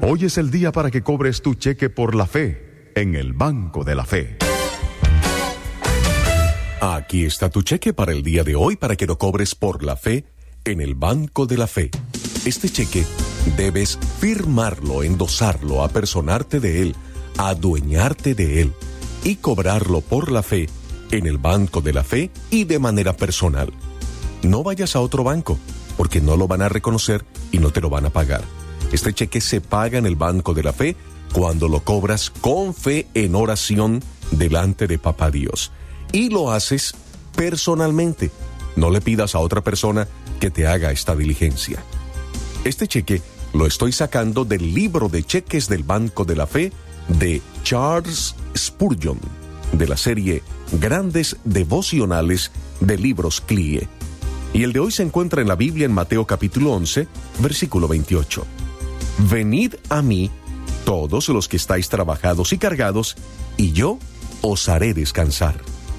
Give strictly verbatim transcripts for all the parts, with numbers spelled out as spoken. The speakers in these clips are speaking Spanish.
Hoy es el día para que cobres tu cheque por la fe en el Banco de la Fe. Aquí está tu cheque para el día de hoy para que lo cobres por la fe en el Banco de la Fe. Este cheque debes firmarlo, endosarlo, apersonarte de él, adueñarte de él y cobrarlo por la fe en el Banco de la Fe y de manera personal. No vayas a otro banco porque no lo van a reconocer y no te lo van a pagar. Este cheque se paga en el Banco de la Fe cuando lo cobras con fe en oración delante de Papá Dios. Y lo haces personalmente. No le pidas a otra persona que te haga esta diligencia. Este cheque lo estoy sacando del libro de cheques del Banco de la Fe de Charles Spurgeon, de la serie Grandes Devocionales de Libros C L I E. Y el de hoy se encuentra en la Biblia en Mateo capítulo once, versículo veintiocho. Venid a mí, todos los que estáis trabajados y cargados, y yo os haré descansar.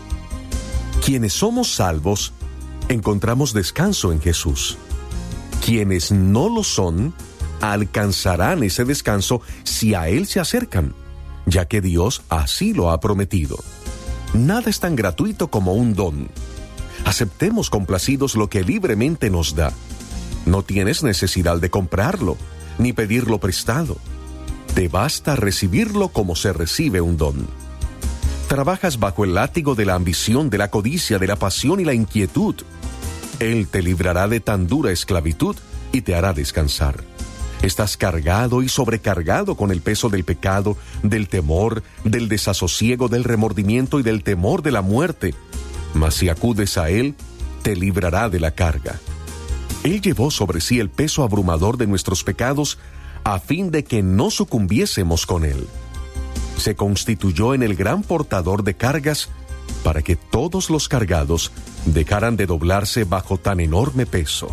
Quienes somos salvos, encontramos descanso en Jesús. Quienes no lo son, alcanzarán ese descanso si a Él se acercan, ya que Dios así lo ha prometido. Nada es tan gratuito como un don. Aceptemos complacidos lo que libremente nos da. No tienes necesidad de comprarlo, ni pedirlo prestado. Te basta recibirlo como se recibe un don. Trabajas bajo el látigo de la ambición, de la codicia, de la pasión y la inquietud. Él te librará de tan dura esclavitud y te hará descansar. Estás cargado y sobrecargado con el peso del pecado, del temor, del desasosiego, del remordimiento y del temor de la muerte. Mas si acudes a Él, te librará de la carga. Él llevó sobre sí el peso abrumador de nuestros pecados a fin de que no sucumbiésemos con Él. Se constituyó en el gran portador de cargas para que todos los cargados dejaran de doblarse bajo tan enorme peso.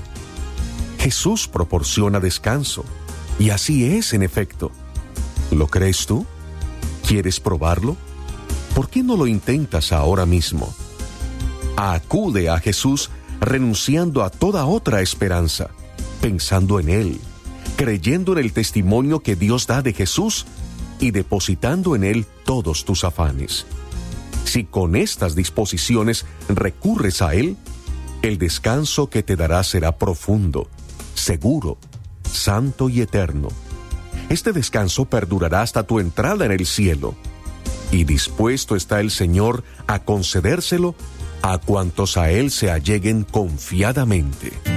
Jesús proporciona descanso, y así es en efecto. ¿Lo crees tú? ¿Quieres probarlo? ¿Por qué no lo intentas ahora mismo? Acude a Jesús renunciando a toda otra esperanza, pensando en Él, creyendo en el testimonio que Dios da de Jesús y depositando en Él todos tus afanes. Si con estas disposiciones recurres a Él, el descanso que te dará será profundo, seguro, santo y eterno. Este descanso perdurará hasta tu entrada en el cielo, y dispuesto está el Señor a concedérselo a cuantos a Él se alleguen confiadamente.